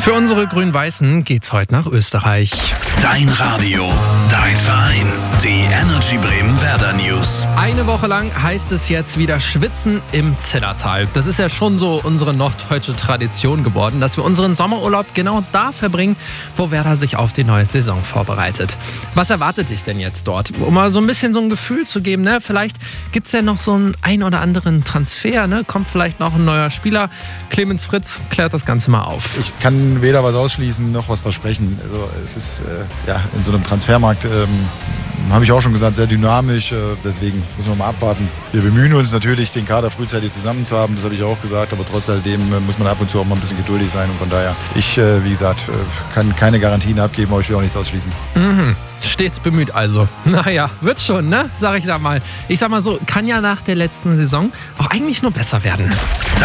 Für unsere Grün-Weißen geht's heute nach Österreich. Dein Radio, dein Verein, die Energy Bremen Werder News. Eine Woche lang heißt es jetzt wieder Schwitzen im Zillertal. Das ist ja schon so unsere norddeutsche Tradition geworden, dass wir unseren Sommerurlaub genau da verbringen, wo Werder sich auf die neue Saison vorbereitet. Was erwartet dich denn jetzt dort? Um mal so ein bisschen so ein Gefühl zu geben, ne? Vielleicht gibt's ja noch so einen oder anderen Transfer, ne? Kommt vielleicht noch ein neuer Spieler. Clemens Fritz klärt das Ganze mal auf. Ich kann weder was ausschließen noch was versprechen. Also es ist in so einem Transfermarkt, habe ich auch schon gesagt, sehr dynamisch. Deswegen müssen wir mal abwarten. Wir bemühen uns natürlich, den Kader frühzeitig zusammen zu haben. Das habe ich auch gesagt. Aber trotz alledem muss man ab und zu auch mal ein bisschen geduldig sein. Und von daher, wie gesagt, kann keine Garantien abgeben, aber ich will auch nichts ausschließen. Stets bemüht also. Naja, wird schon, ne? Sag ich da mal. Ich sag mal so, kann ja nach der letzten Saison auch eigentlich nur besser werden.